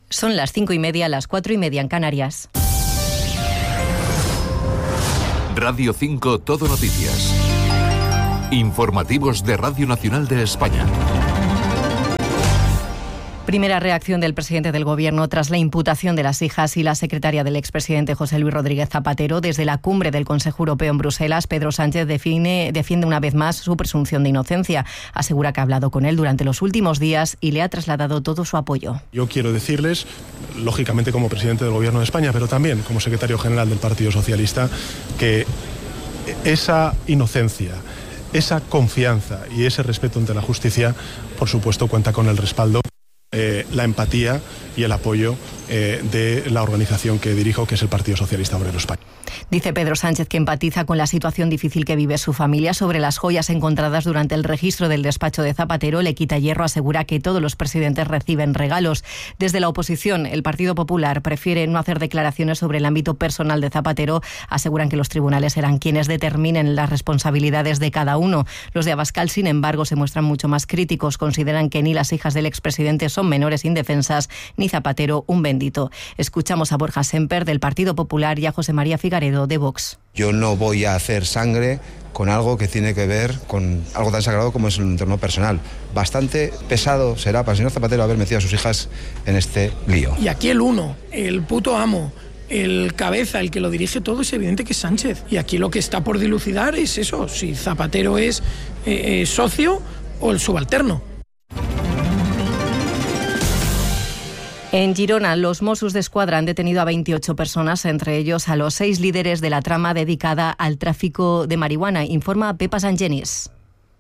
Son las 5:30, las 4:30 en Canarias. Radio 5 Todo Noticias. Informativos de Radio Nacional de España. Primera reacción del presidente del Gobierno tras la imputación de las hijas y la secretaria del expresidente José Luis Rodríguez Zapatero. Desde la cumbre del Consejo Europeo en Bruselas, Pedro Sánchez defiende una vez más su presunción de inocencia. Asegura que ha hablado con él durante los últimos días y le ha trasladado todo su apoyo. Yo quiero decirles, lógicamente como presidente del Gobierno de España, pero también como secretario general del Partido Socialista, que esa inocencia, esa confianza y ese respeto ante la justicia, por supuesto, cuenta con el respaldo, la empatía y el apoyo de la organización que dirijo, que es el Partido Socialista Obrero Español. Dice Pedro Sánchez que empatiza con la situación difícil que vive su familia. Sobre las joyas encontradas durante el registro del despacho de Zapatero, Le Quita Hierro asegura que todos los presidentes reciben regalos. Desde la oposición, el Partido Popular prefiere no hacer declaraciones sobre el ámbito personal de Zapatero. Aseguran que los tribunales serán quienes determinen las responsabilidades de cada uno. Los de Abascal, sin embargo, se muestran mucho más críticos. Consideran que ni las hijas del expresidente son menores indefensas, ni Zapatero un bendito. Escuchamos a Borja Semper, del Partido Popular, y a José María Figaredo, de Vox. Yo no voy a hacer sangre con algo que tiene que ver con algo tan sagrado como es el entorno personal. Bastante pesado será para el señor Zapatero haber metido a sus hijas en este lío. Y aquí el uno, el puto amo, el cabeza, el que lo dirige todo, es evidente que es Sánchez. Y aquí lo que está por dilucidar es eso, si Zapatero es socio o el subalterno. En Girona, los Mossos d'Esquadra han detenido a 28 personas, entre ellos a los 6 líderes de la trama dedicada al tráfico de marihuana, informa Pepa Sangenis.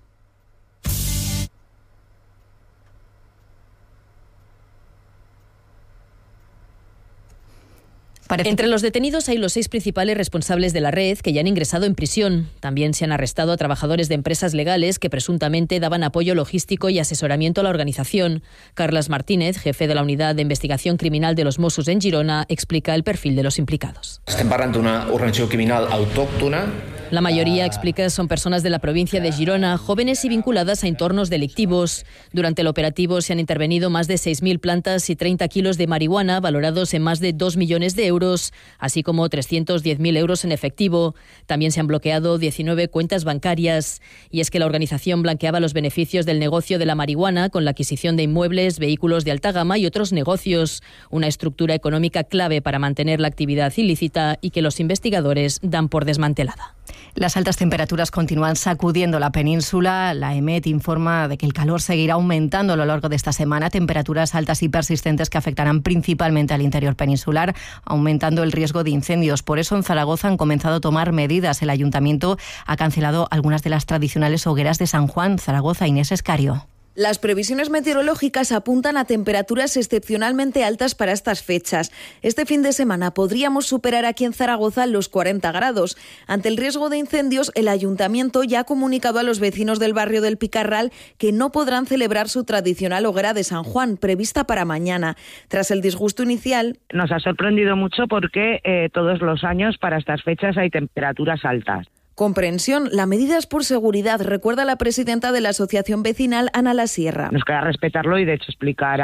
Entre los detenidos hay los 6 principales responsables de la red que ya han ingresado en prisión. También se han arrestado a trabajadores de empresas legales que presuntamente daban apoyo logístico y asesoramiento a la organización. Carles Martínez, jefe de la Unidad de Investigación Criminal de los Mossos en Girona, explica el perfil de los implicados. Estem parlant d'una organització criminal autòctona. La mayoría, explica, son personas de la provincia de Girona, jóvenes y vinculadas a entornos delictivos. Durante el operativo se han intervenido más de 6.000 plantas y 30 kilos de marihuana, valorados en más de 2 millones de euros, así como 310.000 euros en efectivo. También se han bloqueado 19 cuentas bancarias. Y es que la organización blanqueaba los beneficios del negocio de la marihuana con la adquisición de inmuebles, vehículos de alta gama y otros negocios. Una estructura económica clave para mantener la actividad ilícita y que los investigadores dan por desmantelada. Las altas temperaturas continúan sacudiendo la península. La EMET informa de que el calor seguirá aumentando a lo largo de esta semana. Temperaturas altas y persistentes que afectarán principalmente al interior peninsular, aumentando el riesgo de incendios. Por eso en Zaragoza han comenzado a tomar medidas. El ayuntamiento ha cancelado algunas de las tradicionales hogueras de San Juan. Zaragoza, Inés Escario. Las previsiones meteorológicas apuntan a temperaturas excepcionalmente altas para estas fechas. Este fin de semana podríamos superar aquí en Zaragoza los 40 grados. Ante el riesgo de incendios, el ayuntamiento ya ha comunicado a los vecinos del barrio del Picarral que no podrán celebrar su tradicional hoguera de San Juan, prevista para mañana. Tras el disgusto inicial, nos ha sorprendido mucho porque todos los años para estas fechas hay temperaturas altas. Comprensión, la medida es por seguridad, recuerda la presidenta de la asociación vecinal, Ana La Sierra. Nos queda respetarlo y de hecho explicar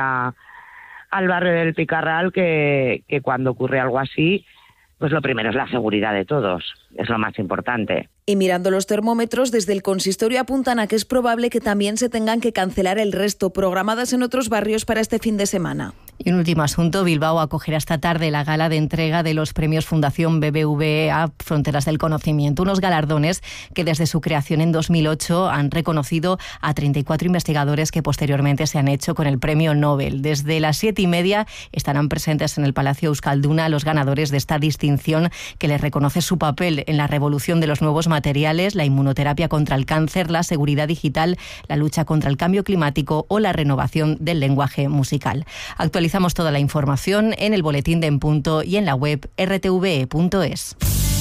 al barrio del Picarral que cuando ocurre algo así, pues lo primero es la seguridad de todos, es lo más importante. Y mirando los termómetros, desde el consistorio apuntan a que es probable que también se tengan que cancelar el resto, programadas en otros barrios para este fin de semana. Y un último asunto, Bilbao acogerá esta tarde la gala de entrega de los premios Fundación BBVA Fronteras del Conocimiento, unos galardones que desde su creación en 2008 han reconocido a 34 investigadores que posteriormente se han hecho con el premio Nobel. Desde las 7:30 estarán presentes en el Palacio Euskalduna los ganadores de esta distinción que les reconoce su papel en la revolución de los nuevos materiales, la inmunoterapia contra el cáncer, la seguridad digital, la lucha contra el cambio climático o la renovación del lenguaje musical. Actualizamos toda la información en el boletín de En Punto y en la web rtve.es.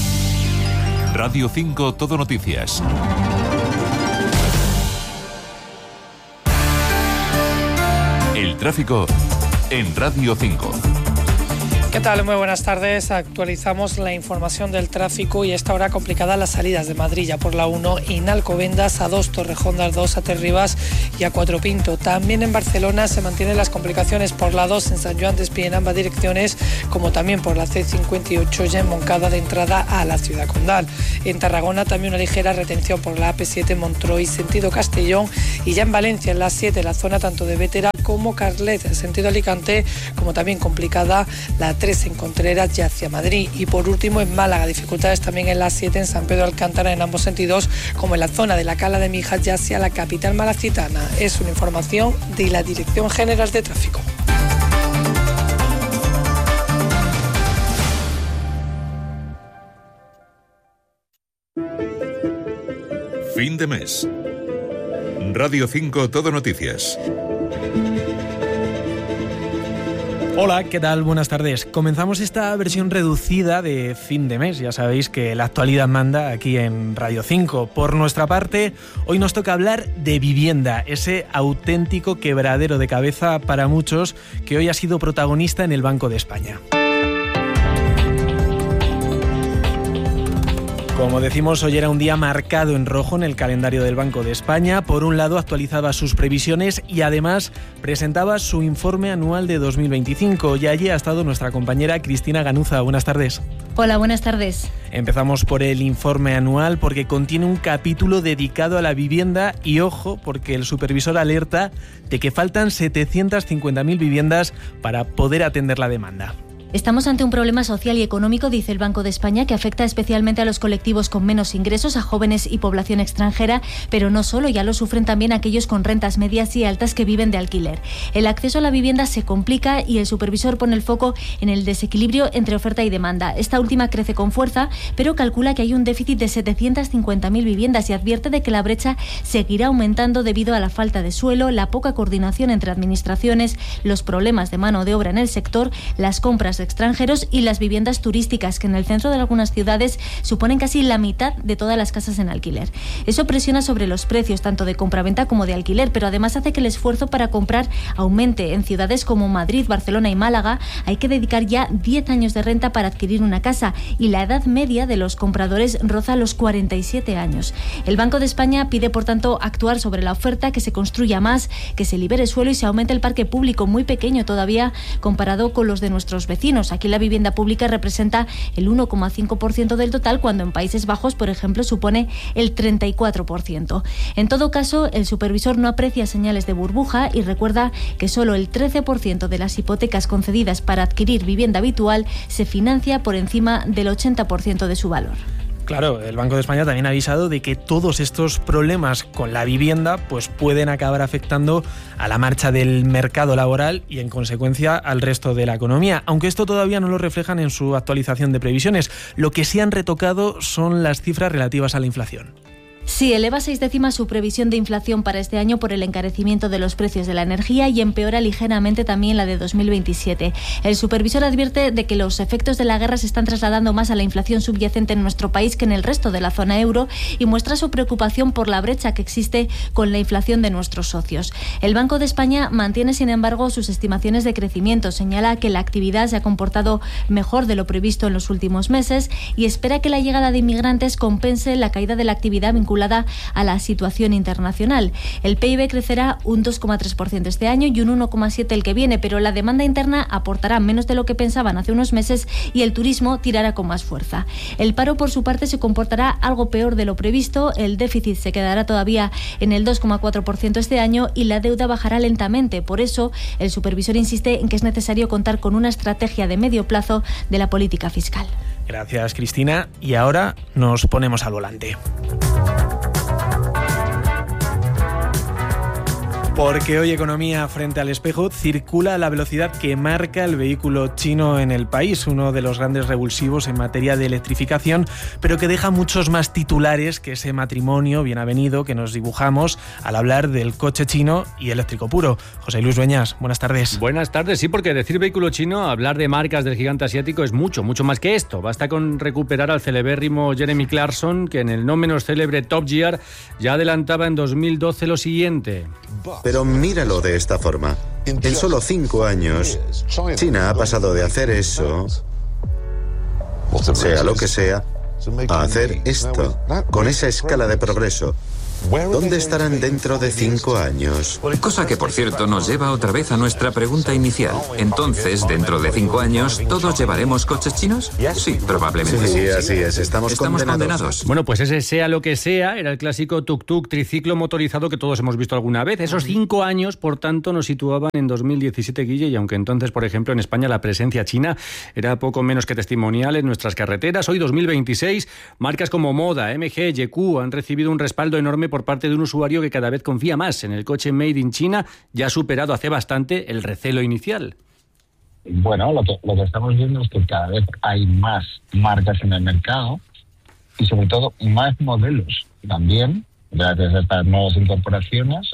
Radio 5 Todo Noticias. El tráfico en Radio 5. ¿Qué tal? Muy buenas tardes. Actualizamos la información del tráfico y a esta hora complicada las salidas de Madrid ya por la 1 en Alcobendas, A2 Torrejondas, 2 a Terribas y a 4 Pinto. También en Barcelona se mantienen las complicaciones por la 2 en Sant Joan d'Espí en ambas direcciones, como también por la C58 ya en Montcada de entrada a la ciudad condal. En Tarragona también una ligera retención por la AP7 Montroi sentido Castellón, y ya en Valencia en la 7 la zona tanto de Bétera como Carlet sentido Alicante, como también complicada la 3 en Contreras y hacia Madrid. Y por último en Málaga, dificultades también en la 7 en San Pedro Alcántara en ambos sentidos, como en la zona de la Cala de Mijas y hacia la capital malacitana. Es una información de la Dirección General de Tráfico. Fin de mes. Radio 5 Todo Noticias. Hola, ¿qué tal? Buenas tardes. Comenzamos esta versión reducida de fin de mes. Ya sabéis que la actualidad manda aquí en Radio 5. Por nuestra parte, hoy nos toca hablar de vivienda, ese auténtico quebradero de cabeza para muchos que hoy ha sido protagonista en el Banco de España. Como decimos, hoy era un día marcado en rojo en el calendario del Banco de España. Por un lado, actualizaba sus previsiones y además presentaba su informe anual de 2025. Y allí ha estado nuestra compañera Cristina Ganuza. Buenas tardes. Hola, buenas tardes. Empezamos por el informe anual porque contiene un capítulo dedicado a la vivienda y ojo, porque el supervisor alerta de que faltan 750.000 viviendas para poder atender la demanda. Estamos ante un problema social y económico, dice el Banco de España, que afecta especialmente a los colectivos con menos ingresos, a jóvenes y población extranjera, pero no solo, ya lo sufren también aquellos con rentas medias y altas que viven de alquiler. El acceso a la vivienda se complica y el supervisor pone el foco en el desequilibrio entre oferta y demanda. Esta última crece con fuerza, pero calcula que hay un déficit de 750.000 viviendas y advierte de que la brecha seguirá aumentando debido a la falta de suelo, la poca coordinación entre administraciones, los problemas de mano de obra en el sector, las compras de extranjeros y las viviendas turísticas, que en el centro de algunas ciudades suponen casi la mitad de todas las casas en alquiler. Eso presiona sobre los precios, tanto de compraventa como de alquiler, pero además hace que el esfuerzo para comprar aumente. En ciudades como Madrid, Barcelona y Málaga hay que dedicar ya 10 años de renta para adquirir una casa y la edad media de los compradores roza los 47 años. El Banco de España pide, por tanto, actuar sobre la oferta, que se construya más, que se libere suelo y se aumente el parque público, muy pequeño todavía comparado con los de nuestros vecinos. Aquí la vivienda pública representa el 1,5% del total, cuando en Países Bajos, por ejemplo, supone el 34%. En todo caso, el supervisor no aprecia señales de burbuja y recuerda que solo el 13% de las hipotecas concedidas para adquirir vivienda habitual se financia por encima del 80% de su valor. Claro, el Banco de España también ha avisado de que todos estos problemas con la vivienda pues pueden acabar afectando a la marcha del mercado laboral y en consecuencia al resto de la economía, aunque esto todavía no lo reflejan en su actualización de previsiones. Lo que sí han retocado son las cifras relativas a la inflación. Sí, eleva 6 décimas su previsión de inflación para este año por el encarecimiento de los precios de la energía y empeora ligeramente también la de 2027. El supervisor advierte de que los efectos de la guerra se están trasladando más a la inflación subyacente en nuestro país que en el resto de la zona euro y muestra su preocupación por la brecha que existe con la inflación de nuestros socios. El Banco de España mantiene, sin embargo, sus estimaciones de crecimiento. Señala que la actividad se ha comportado mejor de lo previsto en los últimos meses y espera que la llegada de inmigrantes compense la caída de la actividad vinculada a la situación internacional. El PIB crecerá un 2,3% este año y un 1,7% el que viene, pero la demanda interna aportará menos de lo que pensaban hace unos meses y el turismo tirará con más fuerza. El paro, por su parte, se comportará algo peor de lo previsto. El déficit se quedará todavía en el 2,4% este año y la deuda bajará lentamente. Por eso, el supervisor insiste en que es necesario contar con una estrategia de medio plazo de la política fiscal. Gracias, Cristina. Y ahora nos ponemos al volante. Porque hoy Economía frente al espejo circula a la velocidad que marca el vehículo chino en el país, uno de los grandes revulsivos en materia de electrificación, pero que deja muchos más titulares que ese matrimonio bien avenido que nos dibujamos al hablar del coche chino y eléctrico puro. José Luis Dueñas, buenas tardes. Buenas tardes, sí, porque decir vehículo chino, hablar de marcas del gigante asiático es mucho más que esto. Basta con recuperar al celebérrimo Jeremy Clarkson, que en el no menos célebre Top Gear ya adelantaba en 2012 lo siguiente. Bosch. Pero míralo de esta forma. En solo 5 años, China ha pasado de hacer eso, sea lo que sea, a hacer esto, con esa escala de progreso. ¿Dónde estarán dentro de 5 años? Cosa que, por cierto, nos lleva otra vez a nuestra pregunta inicial. Entonces, dentro de 5 años, ¿todos llevaremos coches chinos? Sí, probablemente. Sí, así es. Estamos condenados. Bueno, pues ese sea lo que sea, era el clásico tuk-tuk triciclo motorizado que todos hemos visto alguna vez. Esos 5 años, por tanto, nos situaban en 2017, Guille, y aunque entonces, por ejemplo, en España la presencia china era poco menos que testimonial en nuestras carreteras, hoy 2026, marcas como Moda, MG, YQ han recibido un respaldo enorme por parte de un usuario que cada vez confía más en el coche made in China, ya ha superado hace bastante el recelo inicial. Bueno, lo que estamos viendo es que cada vez hay más marcas en el mercado y sobre todo más modelos también, gracias a estas nuevas incorporaciones.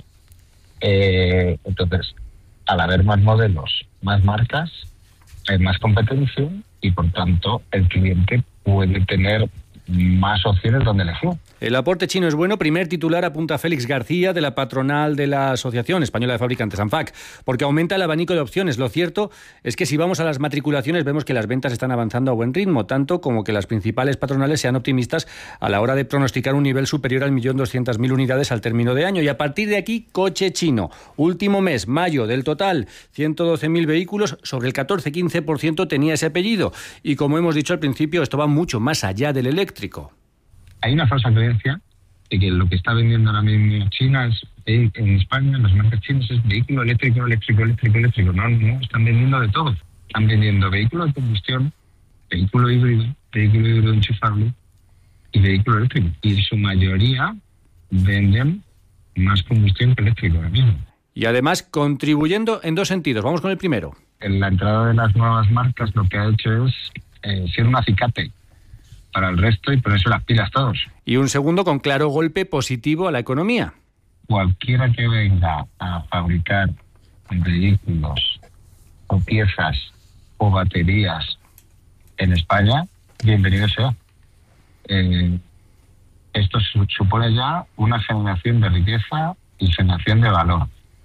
Entonces, al haber más modelos, más marcas, hay más competencia y por tanto el cliente puede tener más opciones donde elegir. El aporte chino es bueno. Primer titular apunta Félix García, de la patronal de la Asociación Española de Fabricantes, ANFAC, porque aumenta el abanico de opciones. Lo cierto es que si vamos a las matriculaciones vemos que las ventas están avanzando a buen ritmo, tanto como que las principales patronales sean optimistas a la hora de pronosticar un nivel superior al 1.200.000 unidades al término de año. Y a partir de aquí, coche chino. Último mes, mayo, del total, 112.000 vehículos, sobre el 14-15% tenía ese apellido. Y como hemos dicho al principio, esto va mucho más allá del eléctrico. Hay una falsa creencia de que lo que está vendiendo ahora mismo China es, en España, en las marcas chinas, es vehículo eléctrico. No, están vendiendo de todo. Están vendiendo vehículo de combustión, vehículo híbrido enchufable y vehículo eléctrico. Y en su mayoría venden más combustión que eléctrico ahora mismo. Y además contribuyendo en 2 sentidos. Vamos con el primero. En la entrada de las nuevas marcas lo que ha hecho es ser un acicate para el resto y ponerse las pilas todos. Y un segundo con claro golpe positivo a la economía. Cualquiera que venga a fabricar vehículos o piezas o baterías en España, bienvenido sea. Esto supone ya una generación de riqueza y generación de valor.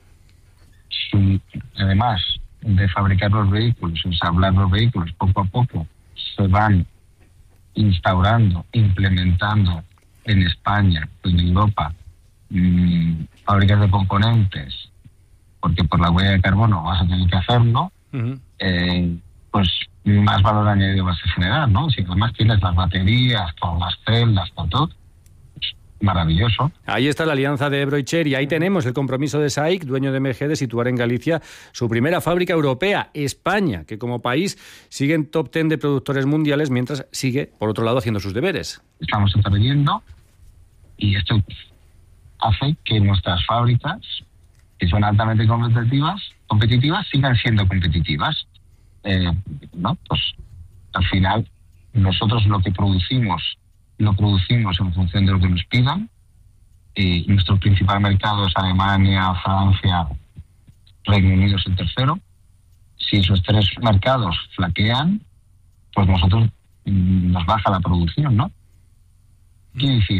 Además de fabricar los vehículos, ensamblar los vehículos, poco a poco se van instaurando, implementando en España, en Europa, fábricas de componentes, porque por la huella de carbono vas a tener que hacerlo, pues más valor añadido vas a generar, ¿no? Si además tienes las baterías, con las celdas, con todo, maravilloso. Ahí está la alianza de Ebro y Cher, y ahí tenemos el compromiso de SAIC, dueño de MG, de situar en Galicia su primera fábrica europea, España, que como país sigue en top 10 de productores mundiales, mientras sigue, por otro lado, haciendo sus deberes. Estamos interviniendo y esto hace que nuestras fábricas, que son altamente competitivas, sigan siendo competitivas. Pues al final nosotros lo que producimos lo producimos en función de lo que nos pidan. Nuestro principal mercado es Alemania, Francia, Reino Unido es el tercero. Si esos 3 mercados flaquean, pues nosotros nos baja la producción, ¿no? Quiere decir,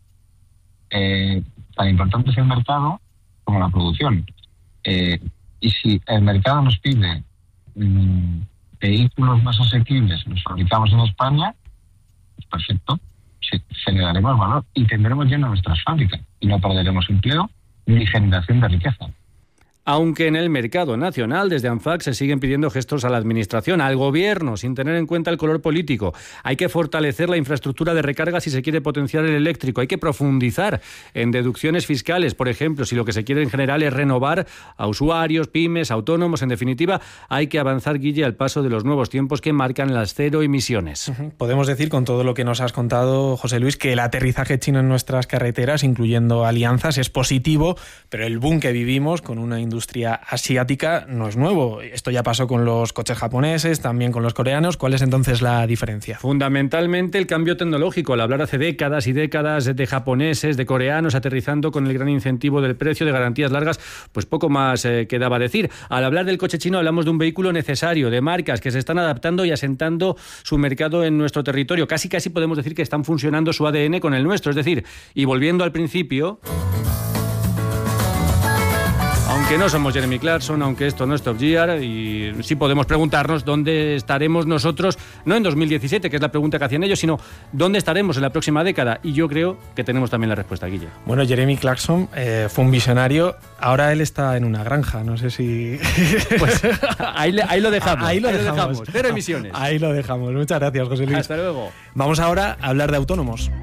tan importante es el mercado como la producción. Y si el mercado nos pide vehículos más asequibles, los fabricamos en España, pues perfecto, generaremos valor y tendremos lleno nuestras fábricas y no perderemos empleo ni generación de riqueza. Aunque en el mercado nacional, desde ANFAC se siguen pidiendo gestos a la Administración, al Gobierno, sin tener en cuenta el color político. Hay que fortalecer la infraestructura de recarga si se quiere potenciar el eléctrico. Hay que profundizar en deducciones fiscales, por ejemplo, si lo que se quiere en general es renovar a usuarios, pymes, autónomos. En definitiva, hay que avanzar, Guille, al paso de los nuevos tiempos que marcan las 0 emisiones. Podemos decir, con todo lo que nos has contado, José Luis, que el aterrizaje chino en nuestras carreteras, incluyendo alianzas, es positivo, pero el boom que vivimos con una industria asiática no es nuevo. Esto ya pasó con los coches japoneses, también con los coreanos. ¿Cuál es entonces la diferencia? Fundamentalmente el cambio tecnológico. Al hablar hace décadas y décadas de japoneses, de coreanos, aterrizando con el gran incentivo del precio, de garantías largas, pues poco más quedaba decir. Al hablar del coche chino hablamos de un vehículo necesario, de marcas que se están adaptando y asentando su mercado en nuestro territorio. Casi podemos decir que están funcionando su ADN con el nuestro. Es decir, y volviendo al principio, Que no somos Jeremy Clarkson, aunque esto no es Top Gear, y sí podemos preguntarnos dónde estaremos nosotros, no en 2017, que es la pregunta que hacían ellos, sino dónde estaremos en la próxima década. Y yo creo que tenemos también la respuesta, Guille. Bueno, Jeremy Clarkson fue un visionario, ahora él está en una granja, no sé si... Pues ahí lo dejamos. Ahí lo dejamos. Cero emisiones. Ahí lo dejamos. Muchas gracias, José Luis. Hasta luego. Vamos ahora a hablar de autónomos.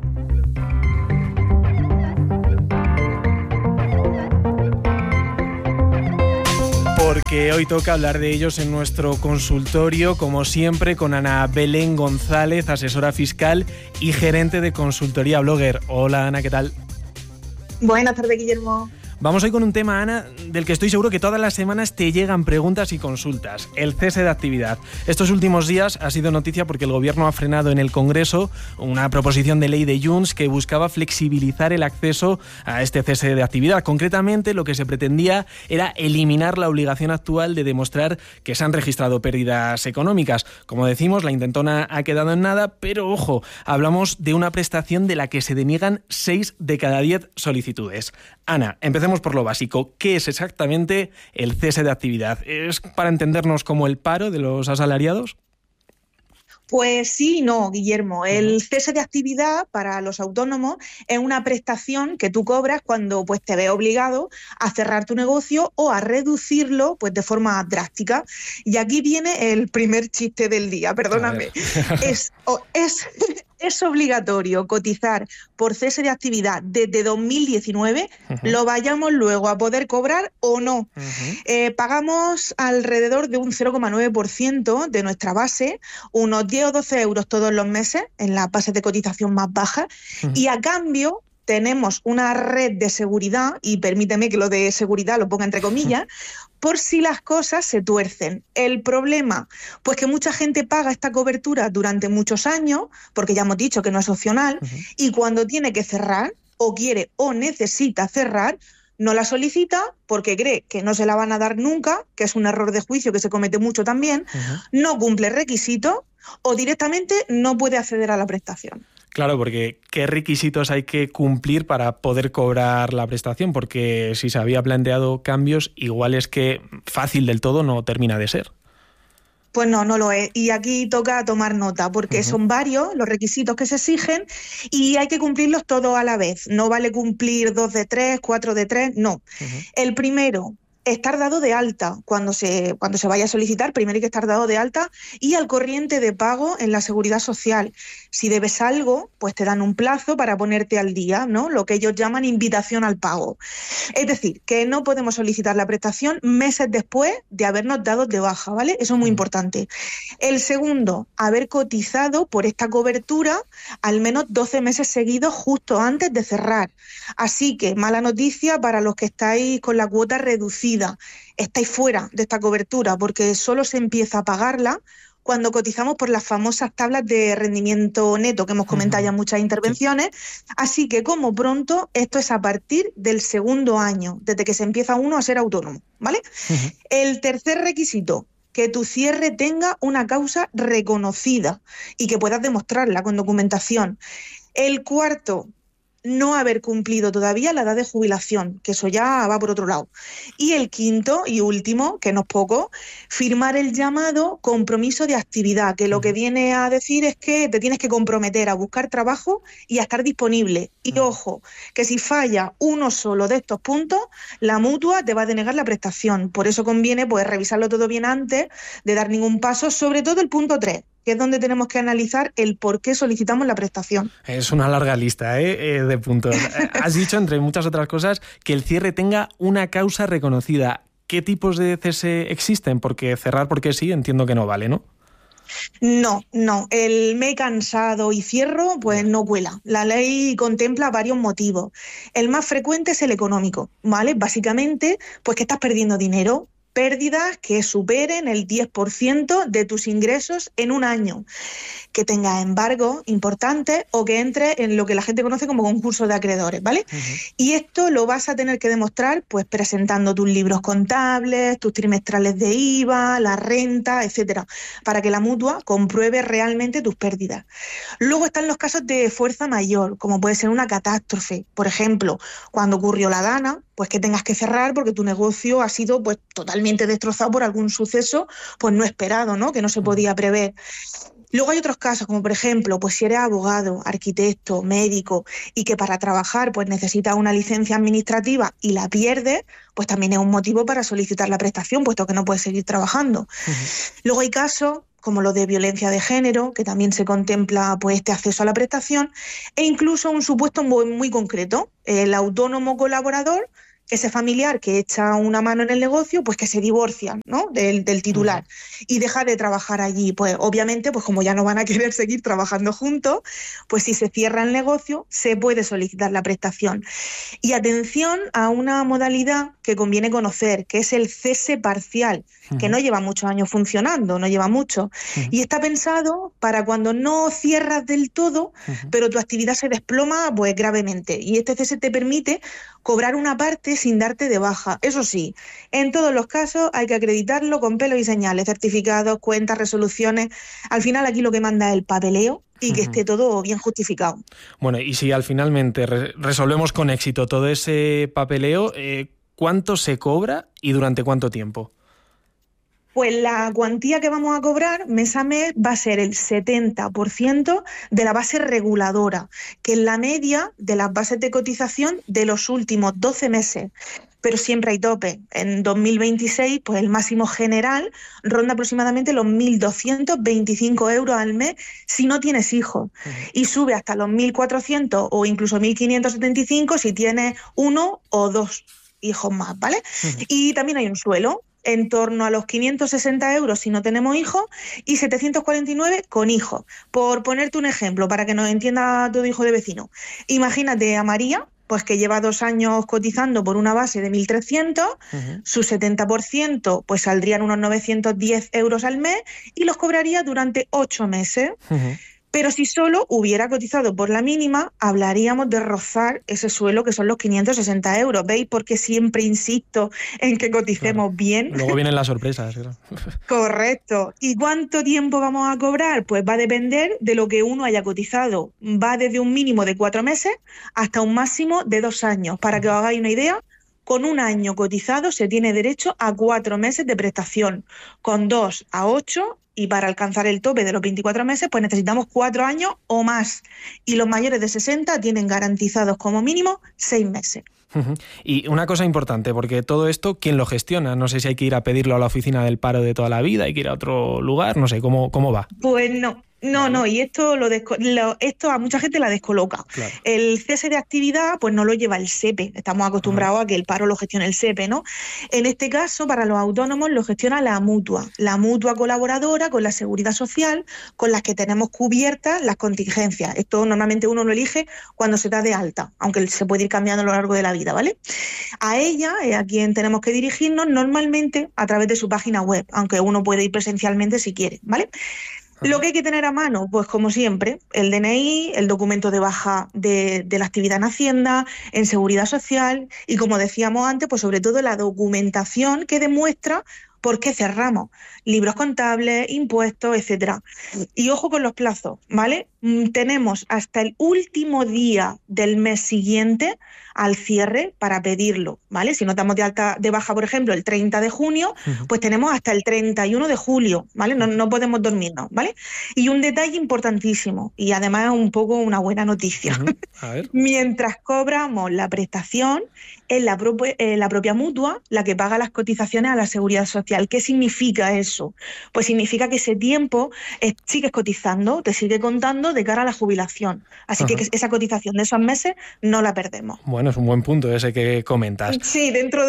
Porque hoy toca hablar de ellos en nuestro consultorio, como siempre, con Ana Belén González, asesora fiscal y gerente de consultoría Blogger. Hola, Ana, ¿qué tal? Buenas tardes, Guillermo. Vamos hoy con un tema, Ana, del que estoy seguro que todas las semanas te llegan preguntas y consultas. El cese de actividad. Estos últimos días ha sido noticia porque el Gobierno ha frenado en el Congreso una proposición de ley de Junts que buscaba flexibilizar el acceso a este cese de actividad. Concretamente, lo que se pretendía era eliminar la obligación actual de demostrar que se han registrado pérdidas económicas. Como decimos, la intentona ha quedado en nada, pero ojo, hablamos de una prestación de la que se deniegan 6 de cada 10 solicitudes. Ana, empecemos por lo básico. ¿Qué es exactamente el cese de actividad? ¿Es para entendernos como el paro de los asalariados? Pues sí y no, Guillermo. El cese de actividad para los autónomos es una prestación que tú cobras cuando pues, te ves obligado a cerrar tu negocio o a reducirlo pues, de forma drástica. Y aquí viene el primer chiste del día, perdóname. Es obligatorio cotizar por cese de actividad desde 2019, lo vayamos luego a poder cobrar o no. Pagamos alrededor de un 0,9% de nuestra base, unos 10 o 12 euros todos los meses en las bases de cotización más bajas, y a cambio tenemos una red de seguridad, y permíteme que lo de seguridad lo ponga entre comillas, por si las cosas se tuercen. El problema, pues que mucha gente paga esta cobertura durante muchos años, porque ya hemos dicho que no es opcional, y cuando tiene que cerrar, o quiere o necesita cerrar, no la solicita porque cree que no se la van a dar nunca, que es un error de juicio que se comete mucho también, no cumple requisitos o directamente no puede acceder a la prestación. Claro, porque ¿qué requisitos hay que cumplir para poder cobrar la prestación? Porque si se había planteado cambios, igual es que fácil del todo no termina de ser. Pues no lo es. Y aquí toca tomar nota, porque son varios los requisitos que se exigen y hay que cumplirlos todos a la vez. No vale cumplir 2 de 3, 4 de 3, no. El primero, estar dado de alta. Cuando se vaya a solicitar, primero hay que estar dado de alta y al corriente de pago en la Seguridad Social. Si debes algo, pues te dan un plazo para ponerte al día, ¿no? Lo que ellos llaman invitación al pago. Es decir, que no podemos solicitar la prestación meses después de habernos dado de baja, ¿vale? Eso es muy importante. El segundo, haber cotizado por esta cobertura al menos 12 meses seguidos justo antes de cerrar. Así que, mala noticia para los que estáis con la cuota reducida. Estáis fuera de esta cobertura porque solo se empieza a pagarla cuando cotizamos por las famosas tablas de rendimiento neto que hemos comentado ya en muchas intervenciones. Así que como pronto, esto es a partir del segundo año, desde que se empieza uno a ser autónomo, ¿vale? El tercer requisito, que tu cierre tenga una causa reconocida y que puedas demostrarla con documentación. El cuarto, no haber cumplido todavía la edad de jubilación, que eso ya va por otro lado. Y el quinto y último, que no es poco, firmar el llamado compromiso de actividad, que lo que viene a decir es que te tienes que comprometer a buscar trabajo y a estar disponible. Y ojo, que si falla uno solo de estos puntos, la mutua te va a denegar la prestación. Por eso conviene pues revisarlo todo bien antes de dar ningún paso, sobre todo el punto 3. Que es donde tenemos que analizar el por qué solicitamos la prestación. Es una larga lista de puntos. Has dicho, entre muchas otras cosas, que el cierre tenga una causa reconocida. ¿Qué tipos de cese existen? Porque cerrar porque sí, entiendo que no vale, ¿no? No. El me he cansado y cierro, pues no cuela. La ley contempla varios motivos. El más frecuente es el económico, ¿vale? Básicamente, pues que estás perdiendo dinero. Pérdidas que superen el 10% de tus ingresos en un año, que tengas embargos importantes o que entres en lo que la gente conoce como concurso de acreedores, ¿vale? Y esto lo vas a tener que demostrar pues presentando tus libros contables, tus trimestrales de IVA, la renta, etcétera, para que la mutua compruebe realmente tus pérdidas. Luego están los casos de fuerza mayor, como puede ser una catástrofe. Por ejemplo, cuando ocurrió la Dana, pues que tengas que cerrar porque tu negocio ha sido pues totalmente destrozado por algún suceso pues no esperado, ¿no? Que no se podía prever. Luego hay otros casos, como por ejemplo, pues si eres abogado, arquitecto, médico y que para trabajar pues necesitas una licencia administrativa y la pierdes, pues también es un motivo para solicitar la prestación, puesto que no puedes seguir trabajando. Luego hay casos como los de violencia de género, que también se contempla pues este acceso a la prestación, e incluso un supuesto muy concreto, el autónomo colaborador, ese familiar que echa una mano en el negocio, pues que se divorcian, ¿no? del titular y deja de trabajar allí. Pues obviamente, pues como ya no van a querer seguir trabajando juntos, pues si se cierra el negocio, se puede solicitar la prestación. Y atención a una modalidad que conviene conocer, que es el cese parcial, que no lleva muchos años funcionando, no lleva mucho. Y está pensado para cuando no cierras del todo, pero tu actividad se desploma pues gravemente. Y este cese te permite cobrar una parte sin darte de baja. Eso sí, en todos los casos hay que acreditarlo con pelos y señales, certificados, cuentas, resoluciones. Al final aquí lo que manda es el papeleo y que esté todo bien justificado. Bueno, y si al finalmente resolvemos con éxito todo ese papeleo, ¿cuánto se cobra y durante cuánto tiempo? Pues la cuantía que vamos a cobrar mes a mes va a ser el 70% de la base reguladora, que es la media de las bases de cotización de los últimos 12 meses. Pero siempre hay tope. En 2026, pues el máximo general ronda aproximadamente los 1.225 euros al mes si no tienes hijos. Y sube hasta los 1.400 o incluso 1.575 si tienes 1 o 2 hijos más, ¿vale? Y también hay un suelo en torno a los 560 euros si no tenemos hijos y 749 con hijos. Por ponerte un ejemplo, para que nos entienda todo hijo de vecino. Imagínate a María, pues que lleva 2 años cotizando por una base de 1.300, su 70% pues saldrían unos 910 euros al mes y los cobraría durante 8 meses. Pero si solo hubiera cotizado por la mínima, hablaríamos de rozar ese suelo que son los 560 euros. ¿Veis por qué siempre insisto en que coticemos bien? Luego vienen las sorpresas. Correcto. ¿Y cuánto tiempo vamos a cobrar? Pues va a depender de lo que uno haya cotizado. Va desde un mínimo de 4 meses hasta un máximo de 2 años. Para que os hagáis una idea, con 1 año cotizado se tiene derecho a 4 meses de prestación, con 2 a 8, y para alcanzar el tope de los 24 meses pues necesitamos 4 años o más. Y los mayores de 60 tienen garantizados como mínimo 6 meses. Y una cosa importante, porque todo esto, ¿quién lo gestiona? No sé si hay que ir a pedirlo a la oficina del paro de toda la vida, hay que ir a otro lugar, no sé, ¿cómo va? Pues no, y esto esto a mucha gente la descoloca. Claro. El cese de actividad pues no lo lleva el SEPE, estamos acostumbrados a que el paro lo gestione el SEPE, ¿no? En este caso, para los autónomos lo gestiona la mutua colaboradora con la seguridad social, con las que tenemos cubiertas las contingencias. Esto normalmente uno lo elige cuando se da de alta, aunque se puede ir cambiando a lo largo de la vida, ¿vale? A ella es a quien tenemos que dirigirnos normalmente a través de su página web, aunque uno puede ir presencialmente si quiere, ¿vale? Lo que hay que tener a mano, pues como siempre, el DNI, el documento de baja de la actividad en Hacienda, en Seguridad Social y, como decíamos antes, pues sobre todo la documentación que demuestra por qué cerramos, libros contables, impuestos, etcétera. Y ojo con los plazos, ¿vale? Tenemos hasta el último día del mes siguiente al cierre para pedirlo, ¿vale? Si no estamos de baja, por ejemplo, el 30 de junio, pues tenemos hasta el 31 de julio, ¿vale? No podemos dormirnos, ¿vale? Y un detalle importantísimo, y además es un poco una buena noticia. A ver. Mientras cobramos la prestación, es la propia mutua la que paga las cotizaciones a la Seguridad Social. ¿Qué significa eso? Pues significa que ese tiempo sigues cotizando, te sigue contando de cara a la jubilación. Así que esa cotización de esos meses no la perdemos. Bueno, es un buen punto ese que comentas. Sí, dentro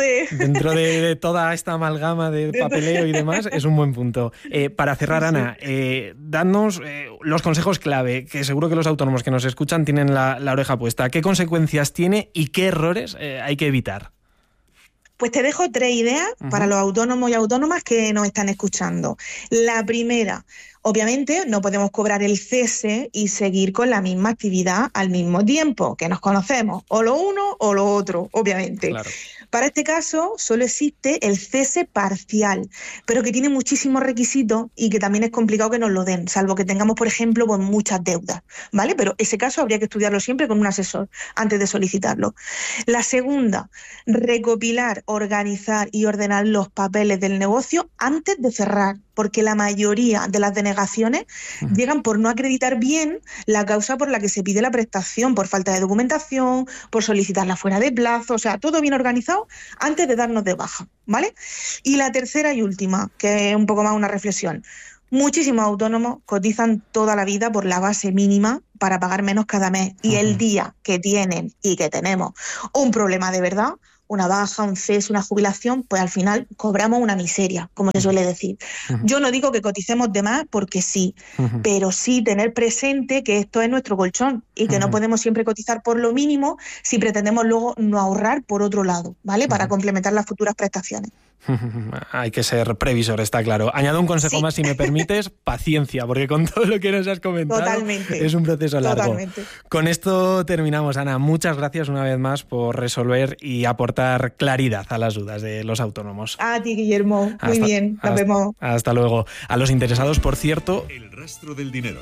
de toda esta amalgama de papeleo y demás, es un buen punto. Para cerrar, Ana, danos los consejos clave, que seguro que los autónomos que nos escuchan tienen la oreja puesta. ¿Qué consecuencias tiene y qué errores hay que evitar? Pues te dejo 3 ideas para los autónomos y autónomas que nos están escuchando. La primera, Obviamente no podemos cobrar el cese y seguir con la misma actividad al mismo tiempo, que nos conocemos, o lo uno o lo otro, obviamente. Claro. Para este caso solo existe el cese parcial, pero que tiene muchísimos requisitos y que también es complicado que nos lo den, salvo que tengamos, por ejemplo, pues muchas deudas, ¿vale? Pero ese caso habría que estudiarlo siempre con un asesor antes de solicitarlo. La segunda, recopilar, organizar y ordenar los papeles del negocio antes de cerrar, porque la mayoría de las denegaciones llegan por no acreditar bien la causa por la que se pide la prestación, por falta de documentación, por solicitarla fuera de plazo, o sea, todo bien organizado antes de darnos de baja, ¿vale? Y la tercera y última, que es un poco más una reflexión. Muchísimos autónomos cotizan toda la vida por la base mínima para pagar menos cada mes, y el día que tienen y que tenemos un problema de verdad, una baja, un cese, una jubilación, pues al final cobramos una miseria, como se suele decir. Yo no digo que coticemos de más porque sí, pero sí tener presente que esto es nuestro colchón y que no podemos siempre cotizar por lo mínimo si pretendemos luego no ahorrar por otro lado, ¿vale? Para complementar las futuras prestaciones. Hay que ser previsor, está claro. Añado un consejo más, si me permites, paciencia, porque con todo lo que nos has comentado es un proceso largo. Totalmente. Con esto terminamos, Ana. Muchas gracias una vez más por resolver y aportar claridad a las dudas de los autónomos. A ti, Guillermo. Muy bien, nos vemos. Hasta luego. A los interesados, por cierto... El rastro del dinero.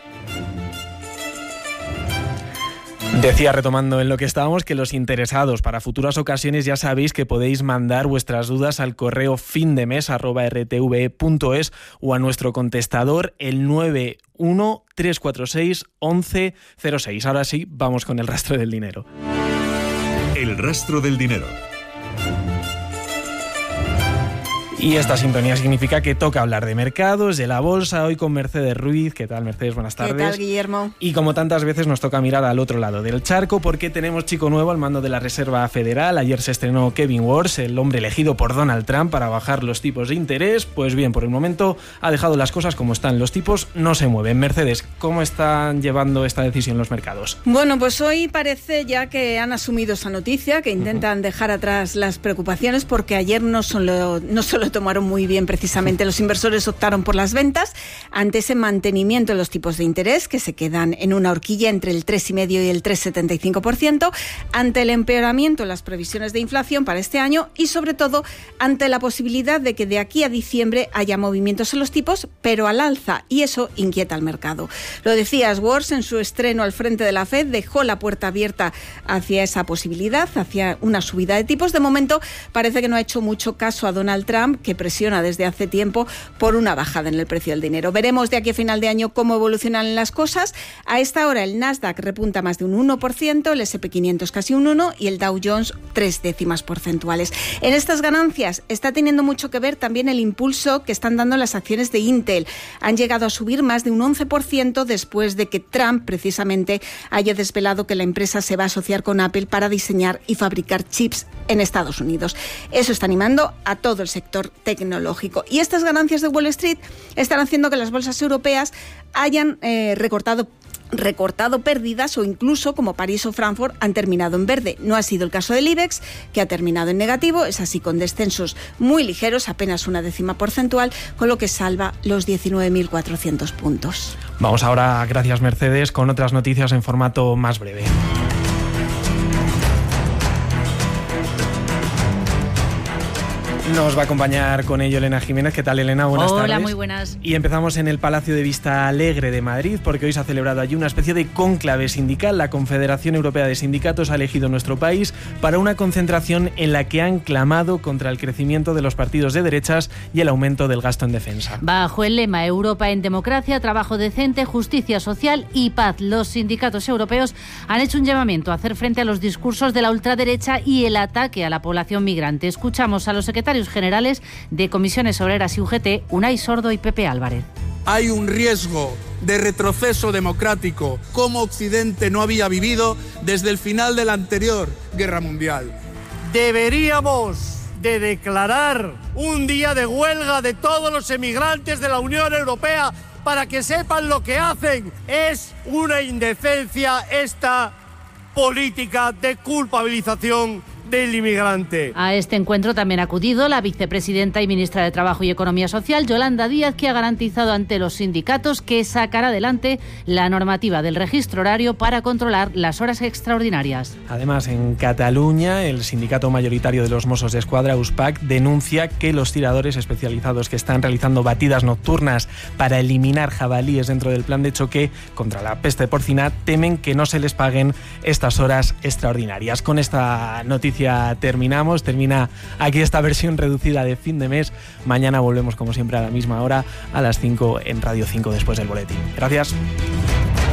Decía, retomando en lo que estábamos, que los interesados para futuras ocasiones ya sabéis que podéis mandar vuestras dudas al correo findemes@rtve.es o a nuestro contestador el 913461106. Ahora sí, vamos con el rastro del dinero. El rastro del dinero. Y esta sintonía significa que toca hablar de mercados, de la bolsa, hoy con Mercedes Ruiz. ¿Qué tal, Mercedes? Buenas tardes. ¿Qué tal, Guillermo? Y como tantas veces nos toca mirar al otro lado del charco, porque tenemos chico nuevo al mando de la Reserva Federal. Ayer se estrenó Kevin Warsh, el hombre elegido por Donald Trump para bajar los tipos de interés. Pues bien, por el momento ha dejado las cosas como están. Los tipos no se mueven. Mercedes, ¿cómo están llevando esta decisión los mercados? Bueno, pues hoy parece ya que han asumido esa noticia, que intentan dejar atrás las preocupaciones, porque ayer no solo tomaron muy bien precisamente. Los inversores optaron por las ventas ante ese mantenimiento de los tipos de interés, que se quedan en una horquilla entre el 3,5% y el 3,75%, ante el empeoramiento en las previsiones de inflación para este año y, sobre todo, ante la posibilidad de que de aquí a diciembre haya movimientos en los tipos, pero al alza, y eso inquieta al mercado. Lo decías, Warsh, en su estreno al frente de la Fed, dejó la puerta abierta hacia esa posibilidad, hacia una subida de tipos. De momento parece que no ha hecho mucho caso a Donald Trump, que presiona desde hace tiempo por una bajada en el precio del dinero. Veremos de aquí a final de año cómo evolucionan las cosas. A esta hora el Nasdaq repunta más de un 1%, el S&P 500 casi un 1% y el Dow Jones 0,3 porcentuales. En estas ganancias está teniendo mucho que ver también el impulso que están dando las acciones de Intel. Han llegado a subir más de un 11% después de que Trump precisamente haya desvelado que la empresa se va a asociar con Apple para diseñar y fabricar chips en Estados Unidos. Eso está animando a todo el sector tecnológico. Y estas ganancias de Wall Street están haciendo que las bolsas europeas hayan recortado pérdidas, o incluso, como París o Frankfurt, han terminado en verde. No ha sido el caso del IBEX, que ha terminado en negativo, es así con descensos muy ligeros, apenas 0,1 porcentual, con lo que salva los 19.400 puntos. Vamos ahora, gracias Mercedes, con otras noticias en formato más breve. Nos va a acompañar con ello Elena Jiménez. ¿Qué tal, Elena? Buenas tardes. Hola, muy buenas. Y empezamos en el Palacio de Vista Alegre de Madrid, porque hoy se ha celebrado allí una especie de cónclave sindical. La Confederación Europea de Sindicatos ha elegido nuestro país para una concentración en la que han clamado contra el crecimiento de los partidos de derechas y el aumento del gasto en defensa. Bajo el lema Europa en democracia, trabajo decente, justicia social y paz, los sindicatos europeos han hecho un llamamiento a hacer frente a los discursos de la ultraderecha y el ataque a la población migrante. Escuchamos a los secretarios generales de Comisiones Obreras y UGT, Unai Sordo y Pepe Álvarez. Hay un riesgo de retroceso democrático como Occidente no había vivido desde el final de la anterior guerra mundial. Deberíamos de declarar un día de huelga de todos los emigrantes de la Unión Europea para que sepan lo que hacen. Es una indecencia esta política de culpabilización del inmigrante. A este encuentro también ha acudido la vicepresidenta y ministra de Trabajo y Economía Social, Yolanda Díaz, que ha garantizado ante los sindicatos que sacará adelante la normativa del registro horario para controlar las horas extraordinarias. Además, en Cataluña, el sindicato mayoritario de los Mossos d'Esquadra, USPAC, denuncia que los tiradores especializados que están realizando batidas nocturnas para eliminar jabalíes dentro del plan de choque contra la peste porcina temen que no se les paguen estas horas extraordinarias. Con esta noticia termina aquí esta versión reducida de fin de mes. Mañana volvemos como siempre a la misma hora, a las 5 en Radio 5 después del boletín. Gracias.